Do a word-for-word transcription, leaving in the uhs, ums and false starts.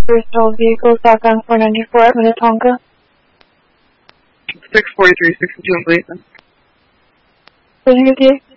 There's no vehicles back on four ninety-four at Minnetonka. six forty-three, sixty-two in Gleason. Closing with you.